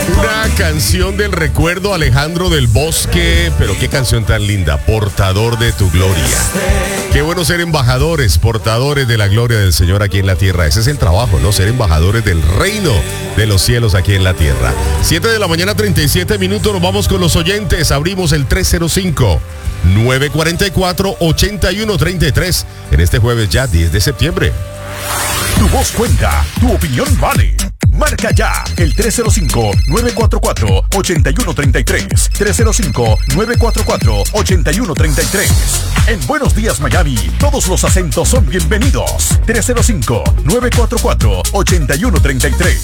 Una canción del recuerdo, Alejandro del Bosque, pero qué canción tan linda, portador de tu gloria. Qué bueno ser embajadores, portadores de la gloria del Señor aquí en la tierra. Ese es el trabajo, ¿no? Ser embajadores del reino de los cielos aquí en la tierra. 7 de la mañana, 37 minutos, nos vamos con los oyentes. Abrimos el 305-944-8133 en este jueves ya 10 de septiembre. Tu voz cuenta, tu opinión vale. Marca ya el 305-944-8133. 305-944-8133. En Buenos Días Miami, todos los acentos son bienvenidos. 305-944-8133.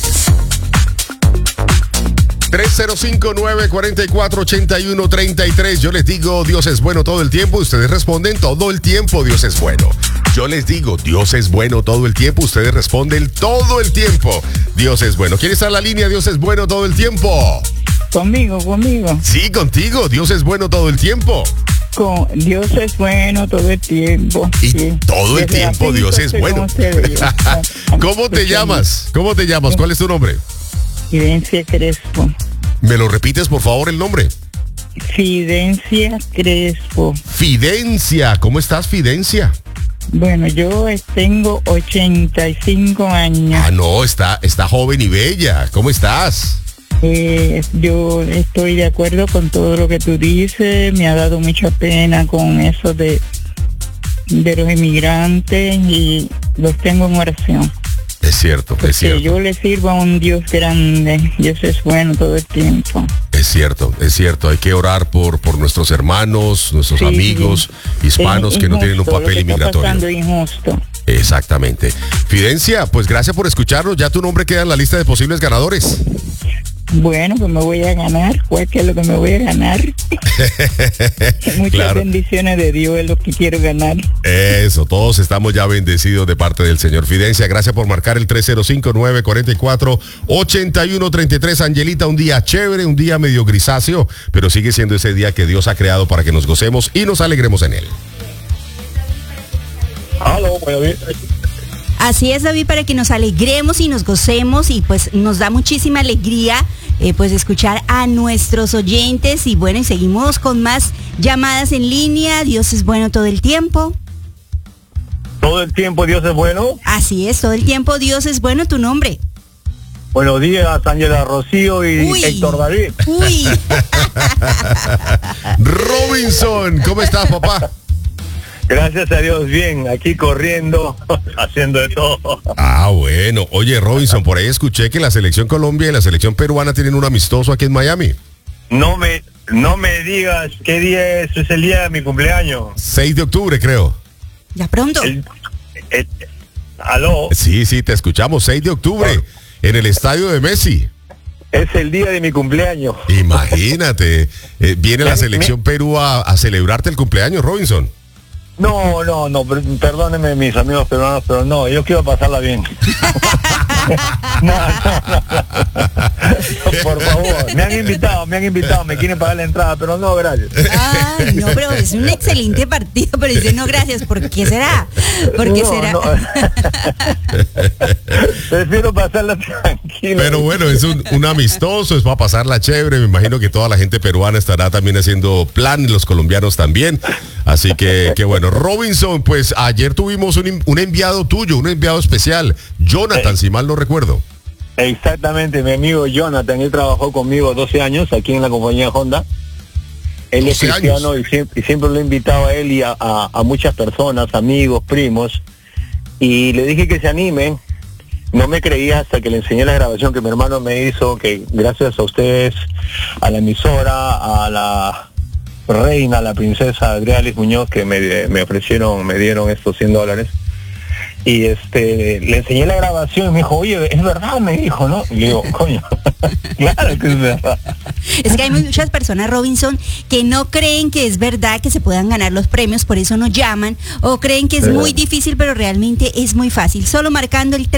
305-944-8133. Yo les digo, Dios es bueno todo el tiempo. Ustedes responden, todo el tiempo Dios es bueno. Yo les digo, Dios es bueno todo el tiempo. Ustedes responden, todo el tiempo Dios es bueno. ¿Quién está en la línea? Dios es bueno todo el tiempo. Conmigo. Sí, contigo. Dios es bueno todo el tiempo. Dios es bueno todo el tiempo. Y sí. todo el tiempo Dios es bueno. ¿Cómo te llamas? ¿Cuál es tu nombre? Fidencia Crespo. ¿Me lo repites, por favor, el nombre? Fidencia Crespo. Fidencia. ¿Cómo estás, Fidencia? Bueno, yo tengo 85 años. Ah, no, está joven y bella. ¿Cómo estás? Yo estoy de acuerdo con todo lo que tú dices. Me ha dado mucha pena con eso de los inmigrantes y los tengo en oración. Es cierto, porque es cierto. Yo le sirvo a un Dios grande. Dios es bueno todo el tiempo. Es cierto. Hay que orar por nuestros hermanos, nuestros amigos hispanos que no tienen un papel inmigratorio. Está pasando injusto. Exactamente. Fidencia, pues gracias por escucharnos. Ya tu nombre queda en la lista de posibles ganadores. Bueno, pues me voy a ganar. ¿Qué es lo que me voy a ganar? Muchas bendiciones de Dios es lo que quiero ganar. Eso, todos estamos ya bendecidos de parte del Señor. Fidencia, gracias por marcar el 305-944-8133. Angelita, un día chévere, un día medio grisáceo, pero sigue siendo ese día que Dios ha creado para que nos gocemos y nos alegremos en él. Aló, David. Así es, David, para que nos alegremos y nos gocemos, y pues nos da muchísima alegría pues escuchar a nuestros oyentes. Y bueno, y seguimos con más llamadas en línea. Dios es bueno todo el tiempo. Todo el tiempo Dios es bueno. Así es, todo el tiempo Dios es bueno. ¿Tu nombre? Buenos días, Ángela Rocío y Héctor David. Uy. Robinson, ¿cómo estás, papá? Gracias a Dios, bien, aquí corriendo, haciendo de todo. Ah, bueno. Oye, Robinson, por ahí escuché que la selección Colombia y la selección peruana tienen un amistoso aquí en Miami. No me digas qué día es el día de mi cumpleaños. 6 de octubre, creo. Ya pronto. ¿Aló? Sí, te escuchamos. 6 de octubre, en el estadio de Messi. Es el día de mi cumpleaños. Imagínate, viene la selección Perú a celebrarte el cumpleaños, Robinson. No, perdónenme mis amigos peruanos, pero no, yo quiero pasarla bien. No, por favor, me han invitado, me quieren pagar la entrada, pero no, gracias. Ay, no, pero es un excelente partido, pero dice no, gracias. ¿Por qué será? No. Prefiero pasarla tranquila. Pero bueno, es un amistoso, es para pasarla chévere. Me imagino que toda la gente peruana estará también haciendo plan, los colombianos también. Así que bueno, Robinson, pues ayer tuvimos un enviado tuyo, un enviado especial, Jonathan, si mal no recuerdo. Exactamente, mi amigo Jonathan, él trabajó conmigo 12 años aquí en la compañía Honda. Él es cristiano y siempre lo he invitado a él y a muchas personas, amigos, primos, y le dije que se animen. No me creía hasta que le enseñé la grabación que mi hermano me hizo, que gracias a ustedes, a la emisora, a la reina, la princesa Adrialis Muñoz, que me dieron estos $100. Y le enseñé la grabación y me dijo, oye, es verdad, me dijo, ¿no? Y le digo, coño, claro que es verdad. Es que hay muchas personas, Robinson, que no creen que es verdad que se puedan ganar los premios, por eso nos llaman, o creen que es muy difícil, pero realmente es muy fácil. Solo marcando el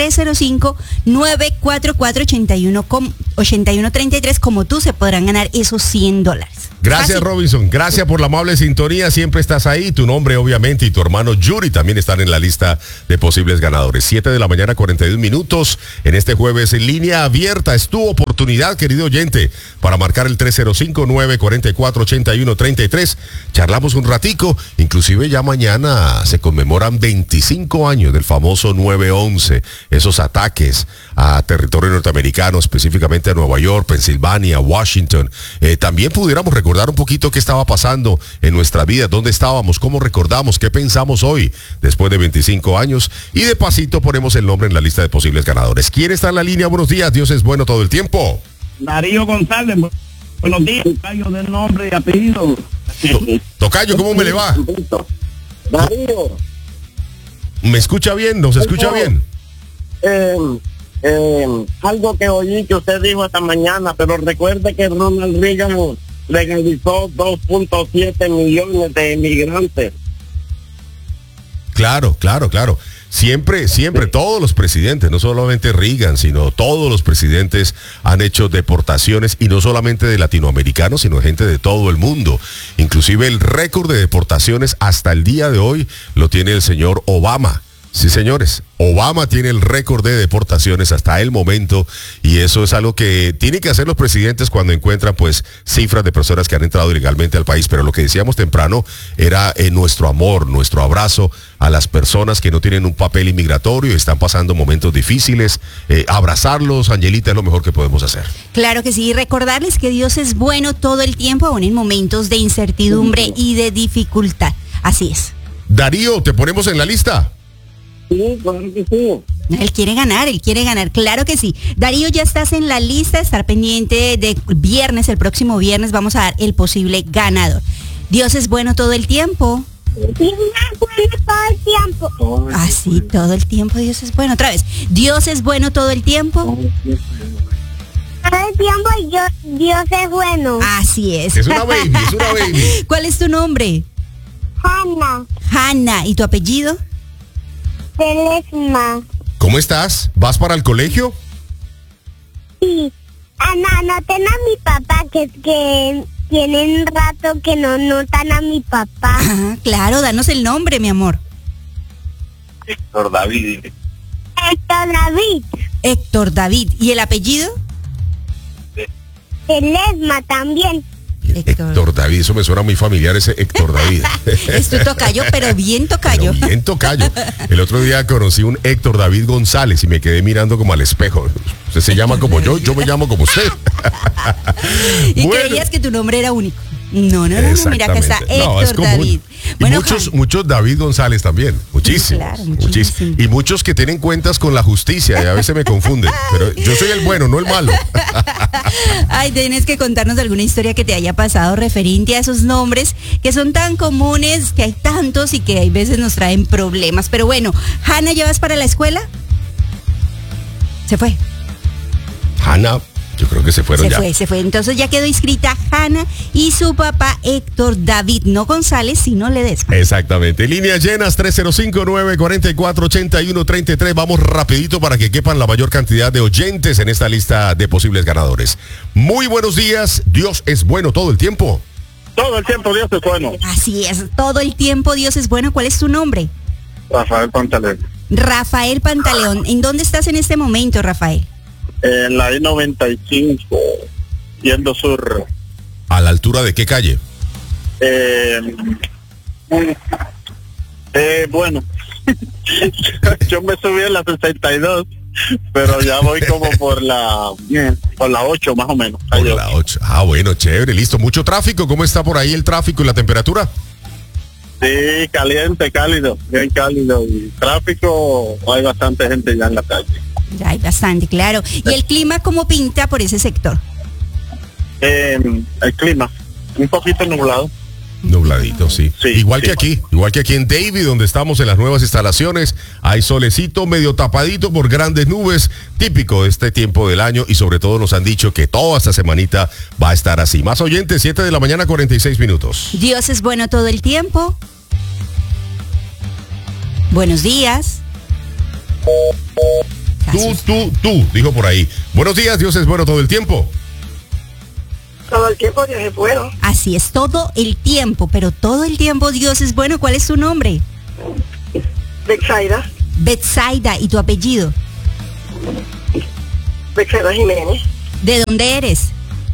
305-944-8133, como tú, se podrán ganar esos $100. Gracias, Robinson. Gracias por la amable sintonía. Siempre estás ahí. Tu nombre, obviamente, y tu hermano Yuri también están en la lista de posibles ganadores. 7 de la mañana, 42 minutos. En este jueves, en línea abierta, es tu oportunidad, querido oyente, para marcar el 305-944-8133. Charlamos un ratico. Inclusive ya mañana se conmemoran 25 años del famoso 9/11. Esos ataques a territorio norteamericano, específicamente a Nueva York, Pensilvania, Washington. También pudiéramos recordar un poquito qué estaba pasando en nuestra vida, dónde estábamos, cómo recordamos, qué pensamos hoy, después de 25 años. Y de pasito ponemos el nombre en la lista de posibles ganadores. ¿Quién está en la línea? Buenos días, Dios es bueno todo el tiempo. Darío González, buenos días. Tocayo del nombre y apellido. Tocayo, ¿cómo me le va? Darío. ¿Me escucha bien? ¿Nos escucha bien? Algo que oí que usted dijo esta mañana, pero recuerde que Ronald Reagan legalizó 2.7 millones de inmigrantes. Claro. Siempre, todos los presidentes, no solamente Reagan, sino todos los presidentes han hecho deportaciones, y no solamente de latinoamericanos, sino gente de todo el mundo. Inclusive el récord de deportaciones hasta el día de hoy lo tiene el señor Obama. Sí, señores, Obama tiene el récord de deportaciones hasta el momento, y eso es algo que tienen que hacer los presidentes cuando encuentran pues cifras de personas que han entrado ilegalmente al país. Pero lo que decíamos temprano era nuestro amor, nuestro abrazo a las personas que no tienen un papel inmigratorio y están pasando momentos difíciles. Abrazarlos, Angelita, es lo mejor que podemos hacer. Claro que sí, recordarles que Dios es bueno todo el tiempo, aún en momentos de incertidumbre y de dificultad. Así es. Darío, ¿te ponemos en la lista? Sí, claro que sí. Él quiere ganar, claro que sí. Darío, ya estás en la lista, estar pendiente de viernes, el próximo viernes vamos a dar el posible ganador. Dios es bueno todo el tiempo. Dios es bueno todo el tiempo. Así, todo el tiempo Dios es bueno. Otra vez, Dios es bueno todo el tiempo. Todo el tiempo Dios es bueno. Así es. Es una baby. ¿Cuál es tu nombre? Hanna. ¿Y tu apellido? Telesma. ¿Cómo estás? ¿Vas para el colegio? Sí. Anoten a mi papá, que es que tienen rato que no notan a mi papá. Ajá, claro, danos el nombre, mi amor. Héctor David. Héctor David. ¿Y el apellido? Telesma también. Héctor David, eso me suena muy familiar, ese Héctor David. Es tu tocayo, pero bien tocayo. Bien tocayo. El otro día conocí un Héctor David González y me quedé mirando como al espejo. Usted se llama como yo me llamo como usted. Y creías que tu nombre era único. No, mira que está Héctor David. Bueno, y muchos David González también, muchísimos, claro, muchísimos. Y muchos que tienen cuentas con la justicia y a veces me confunden, pero yo soy el bueno, no el malo. Ay, tienes que contarnos alguna historia que te haya pasado referente a esos nombres que son tan comunes, que hay tantos y que a veces nos traen problemas. Pero bueno, Hanna, ¿ya vas para la escuela? Se fue. Hanna, yo creo que se fueron ya. Se fue. Entonces ya quedó inscrita Hanna y su papá Héctor David, no González, sino Ledesma. Exactamente. Líneas llenas, 305-944-8133. Vamos rapidito para que quepan la mayor cantidad de oyentes en esta lista de posibles ganadores. Muy buenos días. Dios es bueno todo el tiempo. Todo el tiempo Dios es bueno. Así es, todo el tiempo Dios es bueno. ¿Cuál es tu nombre? Rafael Pantaleón. Rafael Pantaleón. ¿En dónde estás en este momento, Rafael? En la I-95, yendo sur. ¿A la altura de qué calle? Bueno, yo me subí en la 62, pero ya voy como por la 8 más o menos. Por la 8. Ah, bueno, chévere, listo. ¿Mucho tráfico? ¿Cómo está por ahí el tráfico y la temperatura? Sí, caliente, cálido, bien cálido. Y tráfico, hay bastante gente ya en la calle. Ya hay bastante, claro. ¿Y el clima cómo pinta por ese sector? El clima, un poquito nublado. Nubladito, sí. Igual sí. que aquí en David, donde estamos en las nuevas instalaciones, hay solecito medio tapadito por grandes nubes, típico de este tiempo del año, y sobre todo nos han dicho que toda esta semanita va a estar así. Más oyentes, 7 de la mañana, 46 minutos. Dios es bueno todo el tiempo. Buenos días. Tú, dijo por ahí. Buenos días, Dios es bueno todo el tiempo. Todo el tiempo Dios es bueno. Así Así es, todo el tiempo, pero todo el tiempo Dios es bueno. ¿Cuál es tu nombre? Betsaida. Betsaida, ¿y tu apellido? Betsaida Jiménez. ¿De dónde eres?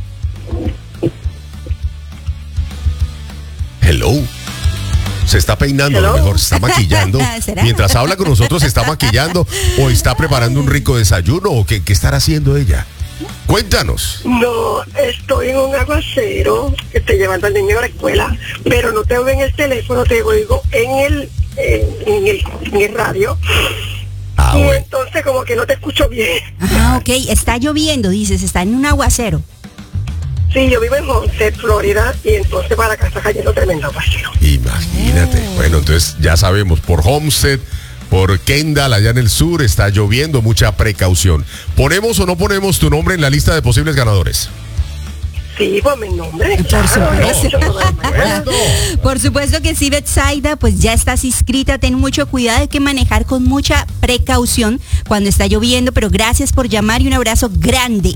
Hello. Se está peinando, a lo mejor se está maquillando. ¿Será? Mientras habla con nosotros se está maquillando o está preparando un rico desayuno o qué estará haciendo ella. Cuéntanos. No, estoy en un aguacero que estoy llevando al niño a la escuela, pero no te oigo en el teléfono, te oigo en el radio. Ah, Y bueno. entonces como que no te escucho bien. Ah, ok, está lloviendo, dices, está en un aguacero. Sí, yo vivo en Homestead, Florida, y entonces para acá está cayendo tremendo aguacero. Imagínate. Bueno, entonces ya sabemos, por Homestead, por Kendall, allá en el sur, está lloviendo, mucha precaución. ¿Ponemos o no ponemos tu nombre en la lista de posibles ganadores? Sí, pues mi nombre. Por supuesto. Bueno. Por supuesto que sí, Betsaida, pues ya estás inscrita, ten mucho cuidado, hay que manejar con mucha precaución cuando está lloviendo, pero gracias por llamar y un abrazo grande.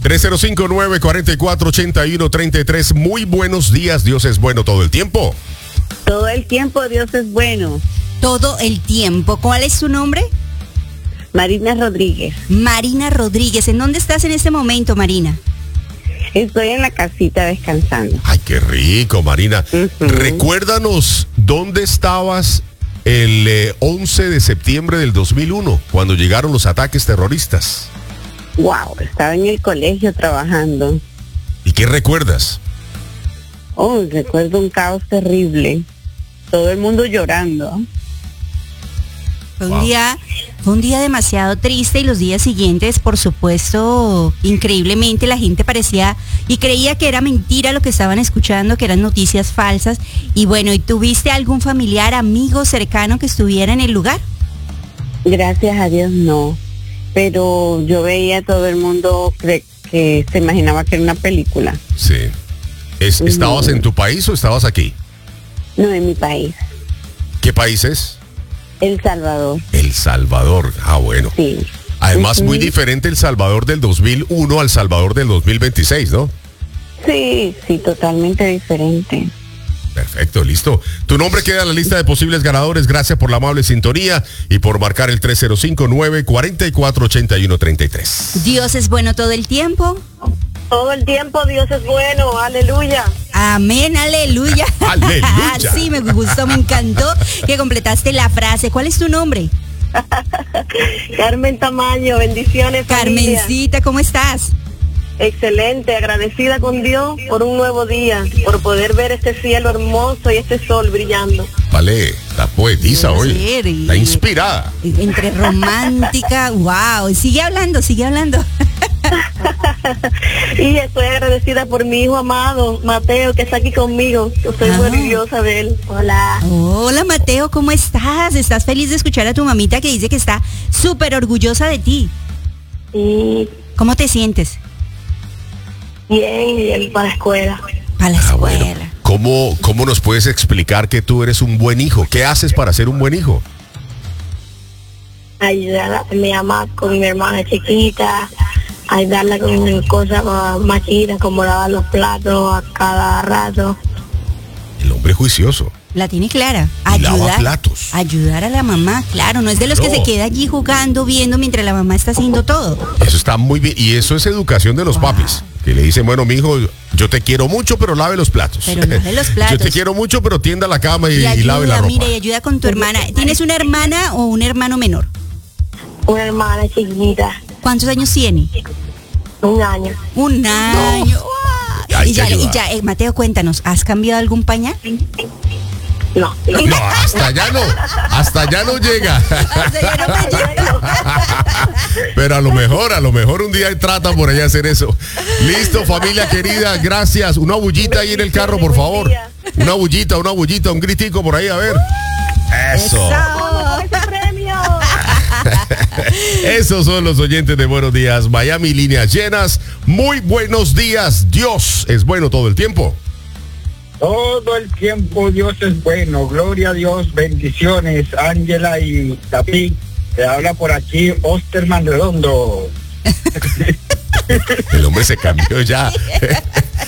305-944-8133. Muy buenos días, Dios es bueno todo el tiempo. Todo el tiempo Dios es bueno. Todo el tiempo. ¿Cuál es su nombre? Marina Rodríguez. Marina Rodríguez. ¿En dónde estás en este momento, Marina? Estoy en la casita descansando. Ay, qué rico, Marina. Recuérdanos dónde estabas el 11 de septiembre del 2001, cuando llegaron los ataques terroristas. Wow, estaba en el colegio trabajando. ¿Y qué recuerdas? Oh, recuerdo un caos terrible. Todo el mundo llorando. Fue un día demasiado triste y los días siguientes, por supuesto, increíblemente la gente parecía y creía que era mentira lo que estaban escuchando, que eran noticias falsas. Y bueno, ¿y tuviste algún familiar, amigo cercano que estuviera en el lugar? Gracias a Dios no. Pero yo veía a todo el mundo que se imaginaba que era una película. Sí. ¿Estabas en tu país o estabas aquí? No, en mi país. ¿Qué país es? El Salvador. El Salvador. Ah, bueno. Sí. Además, muy diferente el Salvador del 2001 al Salvador del 2026, ¿no? Sí, totalmente diferente. Perfecto, listo. Tu nombre queda en la lista de posibles ganadores. Gracias por la amable sintonía y por marcar el 305-944-8133. Dios es bueno todo el tiempo. Todo el tiempo Dios es bueno, aleluya. Amén, aleluya. Aleluya. Sí, me gustó, me encantó que completaste la frase. ¿Cuál es tu nombre? Carmen Tamayo, bendiciones. familia. Carmencita, ¿cómo estás? Excelente, agradecida con Dios por un nuevo día, por poder ver este cielo hermoso y este sol brillando. Vale, la poetisa hoy. Está inspirada. Entre romántica, wow. Sigue hablando, sigue hablando. Y estoy agradecida por mi hijo amado, Mateo, que está aquí conmigo. Yo soy muy orgullosa de él. Hola. Hola, Mateo, ¿cómo estás? ¿Estás feliz de escuchar a tu mamita que dice que está súper orgullosa de ti? Sí. ¿Cómo te sientes? Bien, y él para la escuela. Para la escuela. Bueno. ¿Cómo nos puedes explicar que tú eres un buen hijo? ¿Qué haces para ser un buen hijo? Ayudar a mi mamá con mi hermana chiquita, ayudarla con cosas más chiquitas como lavar los platos a cada rato. El hombre juicioso. La tiene clara. Y lava platos. Ayudar a la mamá, claro. No es de los que se queda allí jugando, viendo mientras la mamá está haciendo todo. Eso está muy bien. Y eso es educación de los papis. Que le dicen, bueno, mijo, yo te quiero mucho, pero lave los platos. Pero lave los platos. Yo te quiero mucho, pero tienda la cama y ayuda, lave la ropa. Mira, y ayuda con tu hermana. ¿Tienes una hermana o un hermano menor? Una hermana chiquita. ¿Cuántos años tiene? 1 año. 1 año. ¡Wow! Hay Y que ya, Mateo, cuéntanos, ¿has cambiado algún pañal? No. No, hasta allá no. Hasta allá no llega. Pero a lo mejor un día trata por allá hacer eso. Listo, familia querida, gracias. Una bullita ahí en el carro, por favor. Una bullita, un gritico por ahí, a ver. Eso. Esos son los oyentes de Buenos Días Miami, líneas llenas. Muy buenos días. Dios es bueno todo el tiempo. Todo el tiempo Dios es bueno. Gloria a Dios, bendiciones. Ángela y David, te habla por aquí Osterman Redondo. El hombre se cambió ya.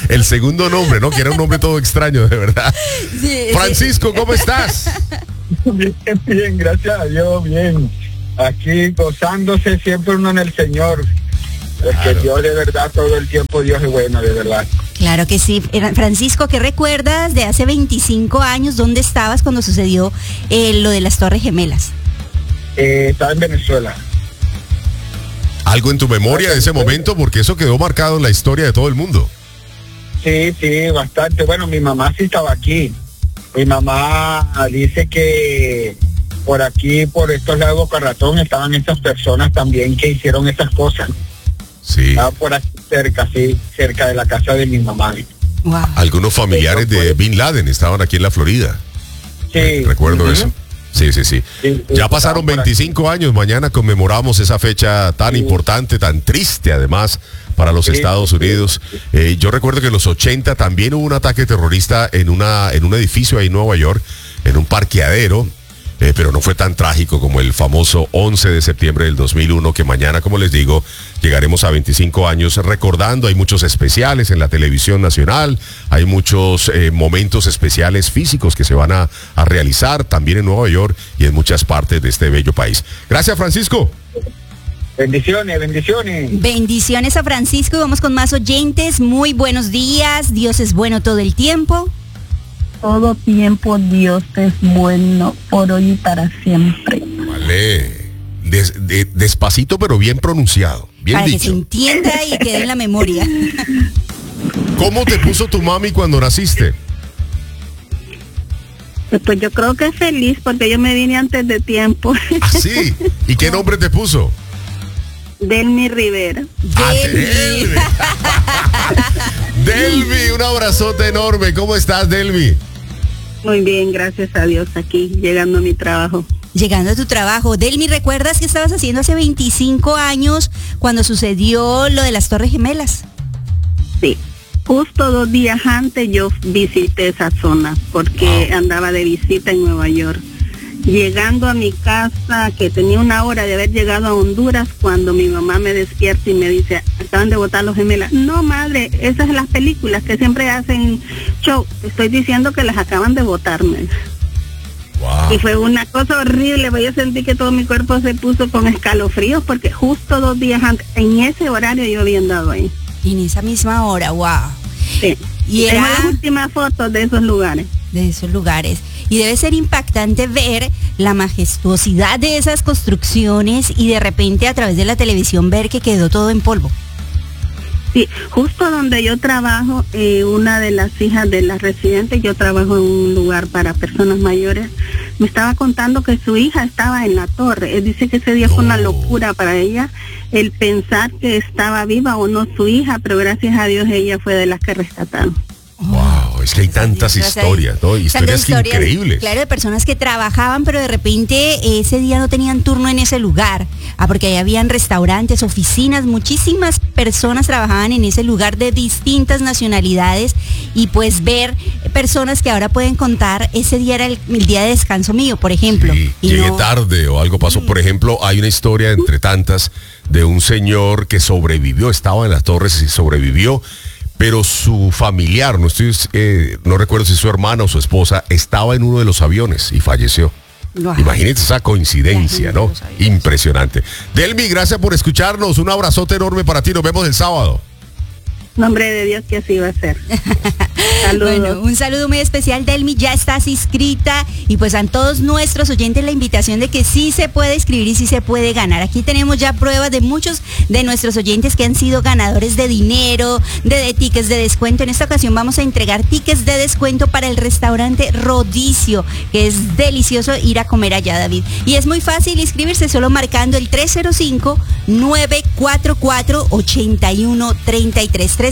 El segundo nombre, ¿no? Que era un nombre todo extraño, de verdad. Sí, Francisco, ¿cómo estás? Bien, gracias a Dios, bien. Aquí gozándose siempre uno en el Señor. Porque Dios de verdad, todo el tiempo Dios es bueno, de verdad. Claro que sí. Francisco, ¿qué recuerdas de hace 25 años? ¿Dónde estabas cuando sucedió lo de las Torres Gemelas? Estaba en Venezuela. ¿Algo en tu memoria de ese momento? Porque eso quedó marcado en la historia de todo el mundo. Sí, bastante. Bueno, mi mamá sí estaba aquí. Mi mamá dice que por aquí, por estos lados de Boca Ratón, estaban esas personas también que hicieron esas cosas. Sí. Estaba por aquí cerca, sí, cerca de la casa de mi mamá. Wow. Algunos familiares de Bin Laden estaban aquí en la Florida. Sí. Recuerdo eso. Sí. Ya pasaron 25 años, mañana conmemoramos esa fecha tan importante, tan triste además para los Estados Unidos. Yo recuerdo que en los 80 también hubo un ataque terrorista en un edificio ahí en Nueva York, en un parqueadero. Pero no fue tan trágico como el famoso 11 de septiembre del 2001, que mañana, como les digo, llegaremos a 25 años recordando. Hay muchos especiales en la televisión nacional, hay muchos momentos especiales físicos que se van a realizar también en Nueva York y en muchas partes de este bello país. Gracias, Francisco. Bendiciones. Bendiciones a Francisco y vamos con más oyentes. Muy buenos días, Dios es bueno todo el tiempo. Todo tiempo Dios es bueno, por hoy y para siempre. Vale. Despacito, pero bien pronunciado. Bien para dicho. Que se entienda y quede en la memoria. ¿Cómo te puso tu mami cuando naciste? Pues yo creo que feliz, porque yo me vine antes de tiempo. ¿Ah, sí? ¿Y qué nombre te puso? Delmi Rivera. Delmi. Delmi, un abrazote enorme. ¿Cómo estás, Delmi? Muy bien, gracias a Dios, aquí llegando a mi trabajo. Llegando a tu trabajo. Delmi, ¿recuerdas qué estabas haciendo hace 25 años cuando sucedió lo de las Torres Gemelas? Sí, justo 2 días antes yo visité esa zona porque andaba de visita en Nueva York. Llegando a mi casa, que tenía 1 hora de haber llegado a Honduras, cuando mi mamá me despierta y me dice, acaban de botar los gemelas. No, madre, esas son las películas que siempre hacen show. Estoy diciendo que las acaban de botarme. Wow. Y fue una cosa horrible, yo sentí que todo mi cuerpo se puso con escalofríos, porque justo 2 días antes, en ese horario yo había andado ahí. Y en esa misma hora, wow. Sí. Y tengo las últimas fotos de esos lugares. Y debe ser impactante ver la majestuosidad de esas construcciones y de repente a través de la televisión ver que quedó todo en polvo. Sí, justo donde yo trabajo, una de las hijas de las residentes, yo trabajo en un lugar para personas mayores, me estaba contando que su hija estaba en la torre. Él dice que ese día fue una locura para ella el pensar que estaba viva o no su hija, pero gracias a Dios ella fue de las que rescataron. Wow, es que hay tantas historias, ¿no? Historias increíbles. Claro, de personas que trabajaban, pero de repente ese día no tenían turno en ese lugar. Porque ahí habían restaurantes, oficinas, muchísimas personas trabajaban en ese lugar de distintas nacionalidades. Y pues ver personas que ahora pueden contar, ese día era el día de descanso mío, por ejemplo. Sí, llegué tarde o algo pasó. Por ejemplo, hay una historia entre tantas de un señor que sobrevivió, estaba en las torres y sobrevivió. Pero su familiar, no recuerdo si su hermana o su esposa, estaba en uno de los aviones y falleció. Wow. Imagínate esa coincidencia, ¿no? Impresionante. Delmi, gracias por escucharnos. Un abrazote enorme para ti. Nos vemos el sábado. Nombre de Dios que así va a ser. Saludos. Bueno, un saludo muy especial, Delmi, ya estás inscrita y pues a todos nuestros oyentes la invitación de que sí se puede inscribir y sí se puede ganar. Aquí tenemos ya pruebas de muchos de nuestros oyentes que han sido ganadores de dinero, de tickets de descuento. En esta ocasión vamos a entregar tickets de descuento para el restaurante Rodicio, que es delicioso ir a comer allá, David. Y es muy fácil inscribirse solo marcando el 305-944-8133.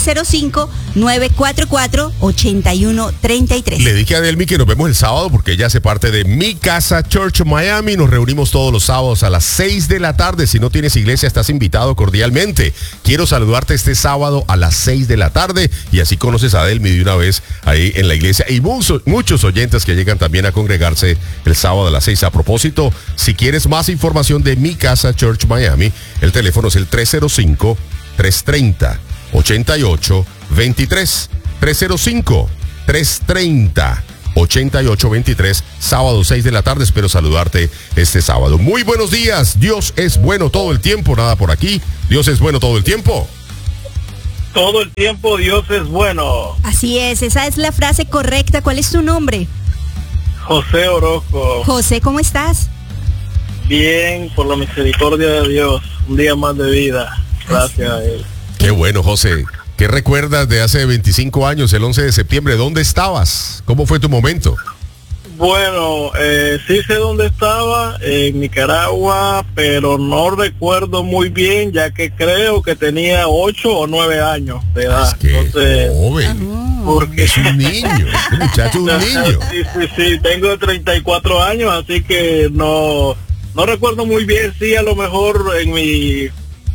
305-944-8133. Le dije a Delmi que nos vemos el sábado porque ella hace parte de Mi Casa Church Miami. Nos reunimos todos los sábados a las 6 de la tarde. Si no tienes iglesia, estás invitado cordialmente. Quiero saludarte este sábado a las 6 de la tarde y así conoces a Delmi de una vez ahí en la iglesia. Y muchos oyentes que llegan también a congregarse el sábado a las 6. A propósito, si quieres más información de Mi Casa Church Miami, el teléfono es el 305-330-8823. 305-330-8823, sábado 6 de la tarde. Espero saludarte este sábado. Muy buenos días. Dios es bueno todo el tiempo. Nada por aquí. Dios es bueno todo el tiempo. Todo el tiempo Dios es bueno. Así es, esa es la frase correcta. ¿Cuál es tu nombre? José Orozco. José, ¿cómo estás? Bien, por la misericordia de Dios. Un día más de vida. Gracias a Él. Qué bueno, José. ¿Qué recuerdas de hace 25 años, el 11 de septiembre? ¿Dónde estabas? ¿Cómo fue tu momento? Bueno, sí sé dónde estaba, en Nicaragua, pero no recuerdo muy bien, ya que creo que tenía 8 o 9 años de edad. Es que entonces, joven. Porque es un niño, este muchacho es un niño. Sí, tengo 34 años, así que no recuerdo muy bien. Sí, a lo mejor en mi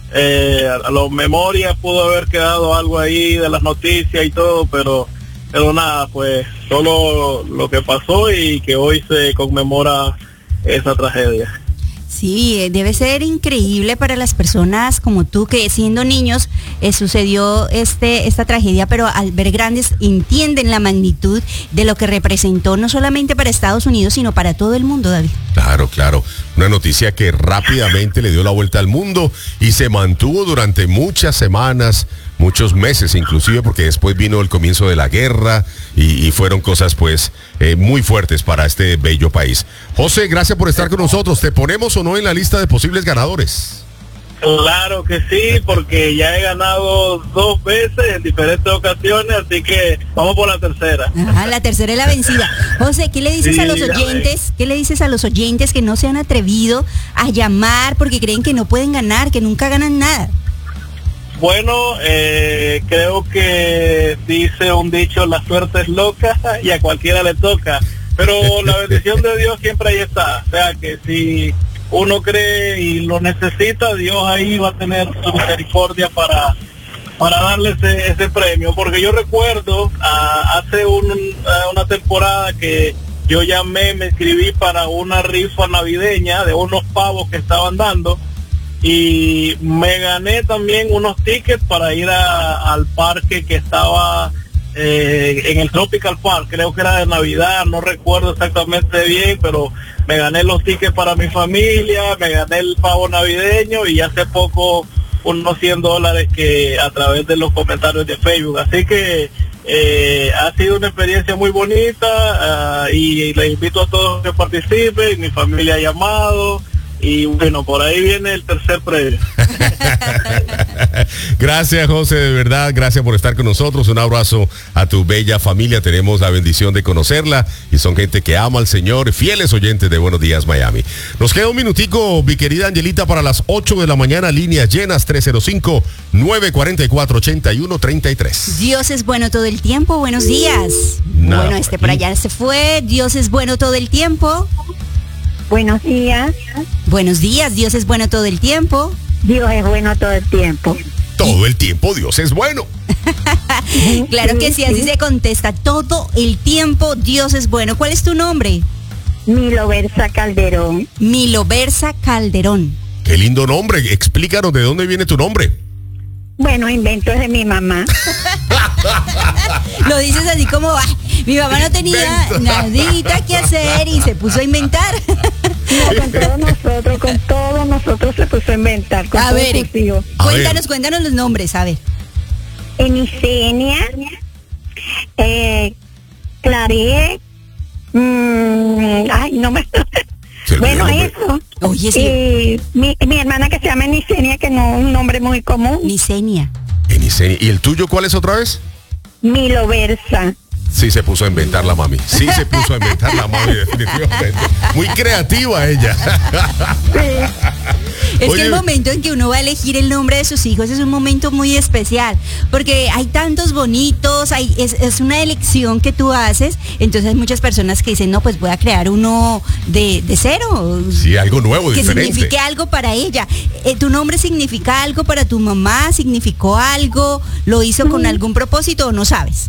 a la memoria pudo haber quedado algo ahí de las noticias y todo, pero nada, pues solo lo que pasó y que hoy se conmemora esa tragedia. Sí, debe ser increíble para las personas como tú, que siendo niños sucedió esta tragedia, pero al ver grandes entienden la magnitud de lo que representó, no solamente para Estados Unidos, sino para todo el mundo, David. Claro. Una noticia que rápidamente le dio la vuelta al mundo y se mantuvo durante muchas semanas, muchos meses inclusive, porque después vino el comienzo de la guerra y fueron cosas pues muy fuertes para este bello país. José, gracias por estar con nosotros. ¿Te ponemos o no en la lista de posibles ganadores? Claro que sí, porque ya he ganado 2 veces en diferentes ocasiones, así que vamos por la tercera. Ajá, la tercera es la vencida. José, ¿qué le dices a los oyentes? ¿Qué le dices a los oyentes que no se han atrevido a llamar porque creen que no pueden ganar, que nunca ganan nada? Bueno, creo que dice un dicho, la suerte es loca y a cualquiera le toca, pero la bendición de Dios siempre ahí está. O sea que si uno cree y lo necesita, Dios ahí va a tener su misericordia para darle ese premio. Porque yo recuerdo hace una temporada que yo llamé, me inscribí para una rifa navideña de unos pavos que estaban dando, y me gané también unos tickets para ir al parque que estaba en el Tropical Park, creo que era de Navidad, no recuerdo exactamente bien, pero me gané los tickets para mi familia, me gané el pavo navideño y hace poco unos $100 que a través de los comentarios de Facebook, así que ha sido una experiencia muy bonita y les invito a todos que participen, mi familia ha llamado. Y bueno, por ahí viene el tercer premio. Gracias, José, de verdad, gracias por estar con nosotros. Un abrazo a tu bella familia. Tenemos la bendición de conocerla y son gente que ama al Señor, fieles oyentes de Buenos Días Miami. Nos queda un minutico, mi querida Angelita, para las 8 de la mañana, líneas llenas, 305-944-8133. Dios es bueno todo el tiempo, buenos días. Nada, bueno, por allá se fue. Dios es bueno todo el tiempo. Buenos días. Buenos días, Dios es bueno todo el tiempo. Dios es bueno todo el tiempo. Todo el tiempo Dios es bueno. Claro que sí, así se contesta. Todo el tiempo Dios es bueno. ¿Cuál es tu nombre? Miloversa Calderón. Miloversa Calderón. Qué lindo nombre. Explícanos de dónde viene tu nombre. Bueno, inventos de mi mamá. Lo dices así como, mi mamá no tenía nadita que hacer y se puso a inventar. No, con todos nosotros se puso a inventar. A ver, cuéntanos los nombres, a ver. Enisenia, Claret, no me... Bueno, eso. Oye, sí. Mi hermana que se llama Enisenia, que no es un nombre muy común. Enisenia. ¿Y el tuyo cuál es otra vez? Miloversa. Sí se puso a inventar la mami. Definitivamente. Muy creativa ella. Es que el momento en que uno va a elegir el nombre de sus hijos es un momento muy especial, porque hay tantos bonitos, es una elección que tú haces, entonces hay muchas personas que dicen, no, pues voy a crear uno de cero. Sí, algo nuevo, que diferente. Que signifique algo para ella. ¿Tu nombre significa algo para tu mamá? ¿Significó algo? ¿Lo hizo con algún propósito o no sabes?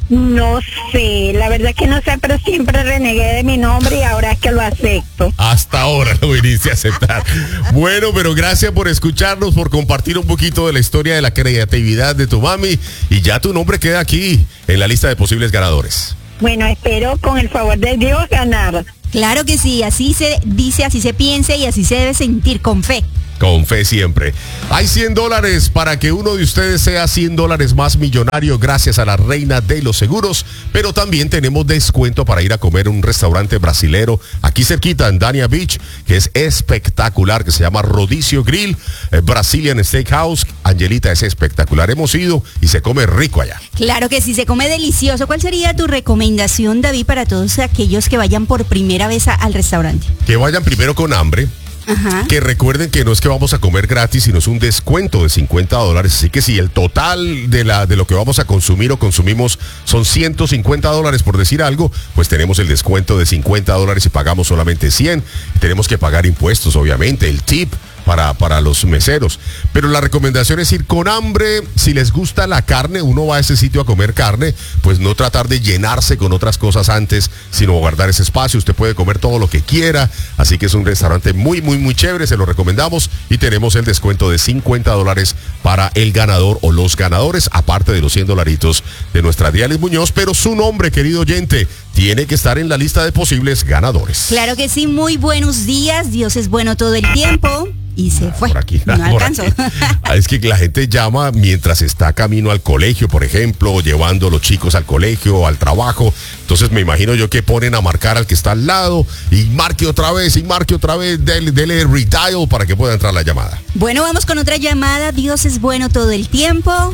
No sé, la verdad que no sé, pero siempre renegué de mi nombre y ahora es que lo acepto. Hasta ahora lo viniste a aceptar. Bueno, pero gracias por escucharnos, por compartir un poquito de la historia de la creatividad de tu mami. Y ya tu nombre queda aquí en la lista de posibles ganadores. Bueno, espero con el favor de Dios ganar. Claro que sí, así se dice, así se piensa y así se debe sentir, con fe. Con fe siempre. Hay $100 para que uno de ustedes sea $100 más millonario gracias a la reina de los seguros, pero también tenemos descuento para ir a comer en un restaurante brasilero aquí cerquita en Dania Beach, que es espectacular, que se llama Rodicio Grill, Brazilian Steakhouse. Angelita, es espectacular. Hemos ido y se come rico allá. Claro que sí, se come delicioso. ¿Cuál sería tu recomendación, David, para todos aquellos que vayan por primera vez al restaurante? Que vayan primero con hambre. Ajá. Que recuerden que no es que vamos a comer gratis, sino es un descuento de $50. Así que si el total de lo que vamos a consumir o consumimos son $150, por decir algo, pues tenemos el descuento de $50 y pagamos solamente 100. Tenemos que pagar impuestos, obviamente, el tip para los meseros. Pero la recomendación es ir con hambre. Si les gusta la carne, uno va a ese sitio a comer carne, pues no tratar de llenarse con otras cosas antes, sino guardar ese espacio. Usted puede comer todo lo que quiera, así que es un restaurante muy, muy, muy chévere, se lo recomendamos, y tenemos el descuento de $50 para el ganador o los ganadores, aparte de los $100 de nuestra Dialis Muñoz, pero su nombre, querido oyente, tiene que estar en la lista de posibles ganadores. Claro que sí, muy buenos días, Dios es bueno todo el tiempo. Y se fue. Por aquí, no alcanzó. Es que la gente llama mientras está camino al colegio, por ejemplo, o llevando a los chicos al colegio, al trabajo. Entonces me imagino yo que ponen a marcar al que está al lado y marque otra vez, dele redial para que pueda entrar la llamada. Bueno, vamos con otra llamada. Dios es bueno todo el tiempo.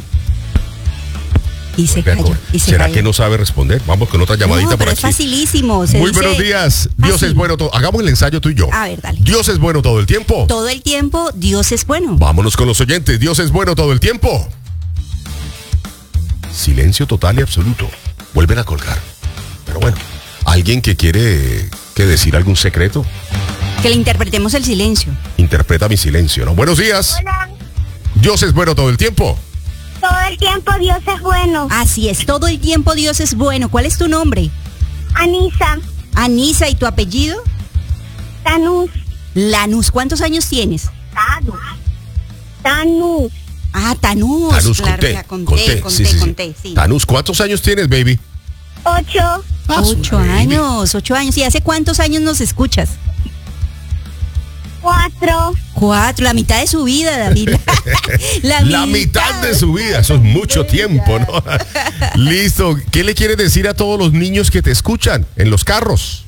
Y se cayó. ¿Será que no sabe responder? Vamos con otra llamadita por aquí. Es facilísimo. Muy buenos días. Dios es bueno todo. Hagamos el ensayo tú y yo. A ver, dale. Dios es bueno todo el tiempo. Todo el tiempo, Dios es bueno. Vámonos con los oyentes. Dios es bueno todo el tiempo. Silencio total y absoluto. Vuelven a colgar. Pero bueno, ¿alguien que quiere decir algún secreto? Que le interpretemos el silencio. Interpreta mi silencio, ¿no? Buenos días. Hola. Dios es bueno todo el tiempo. Todo el tiempo Dios es bueno. Así es, todo el tiempo Dios es bueno. ¿Cuál es tu nombre? Anisa. Anisa, ¿y tu apellido? Tanús. Lanús, ¿cuántos años tienes? Tanús. Ah, Tanús. Tanús, claro, conté. Sí. Tanús, ¿cuántos años tienes, baby? 8. 8 años, 8 años. ¿Y hace cuántos años nos escuchas? 4, la mitad de su vida, David. La mitad de su vida, eso es mucho tiempo, ¿no? Listo, ¿qué le quieres decir a todos los niños que te escuchan en los carros?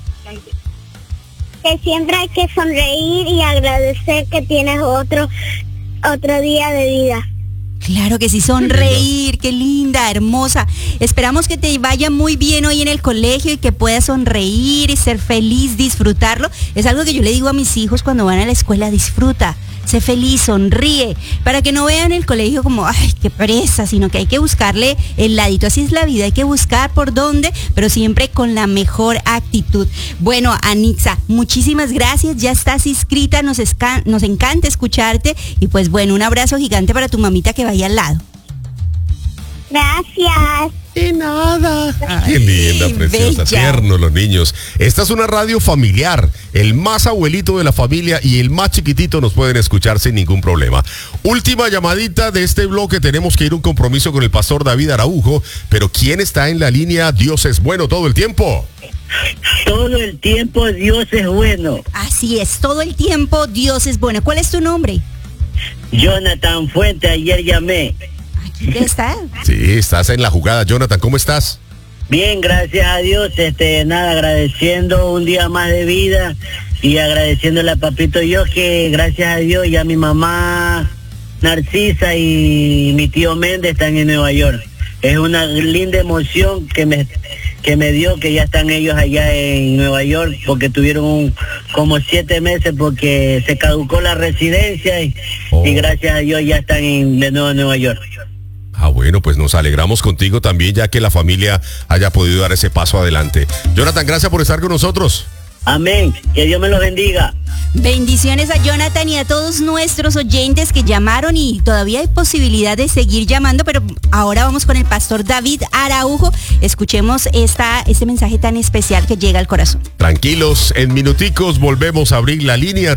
Que siempre hay que sonreír y agradecer que tienes otro día de vida. Claro que sí, sonreír, qué linda, hermosa. Esperamos que te vaya muy bien hoy en el colegio y que puedas sonreír y ser feliz, disfrutarlo. Es algo que yo le digo a mis hijos cuando van a la escuela: disfruta, sé feliz, sonríe, para que no vean el colegio como, ay, qué pereza, sino que hay que buscarle el ladito. Así es la vida, hay que buscar por dónde, pero siempre con la mejor actitud. Bueno, Anitza, muchísimas gracias, ya estás inscrita, nos encanta escucharte y pues bueno, un abrazo gigante para tu mamita que vaya al lado. Gracias. De nada. Qué linda, preciosa, bella. Tiernos los niños. Esta es una radio familiar. El más abuelito de la familia y el más chiquitito nos pueden escuchar sin ningún problema. Última llamadita de este bloque. Tenemos que ir a un compromiso con el pastor David Araujo. Pero ¿quién está en la línea? Dios es bueno todo el tiempo. Todo el tiempo Dios es bueno. Así es, todo el tiempo Dios es bueno. ¿Cuál es tu nombre? Jonathan Fuente, ayer llamé. ¿Aquí estás? Sí, estás en la jugada. Jonathan, ¿cómo estás? Bien, gracias a Dios, agradeciendo un día más de vida y agradeciéndole a Papito Dios que gracias a Dios ya mi mamá Narcisa y mi tío Méndez están en Nueva York. Es una linda emoción que me dio que ya están ellos allá en Nueva York, porque tuvieron como 7 meses porque se caducó la residencia y gracias a Dios ya están de nuevo en Nueva York. Ah, bueno, pues nos alegramos contigo también, ya que la familia haya podido dar ese paso adelante. Jonathan, gracias por estar con nosotros. Amén, que Dios me los bendiga. Bendiciones a Jonathan y a todos nuestros oyentes que llamaron y todavía hay posibilidad de seguir llamando, pero ahora vamos con el pastor David Araujo. Escuchemos este mensaje tan especial que llega al corazón. Tranquilos, en minuticos volvemos a abrir la línea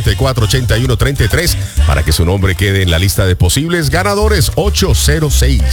305-944-8133 para que su nombre quede en la lista de posibles ganadores 806.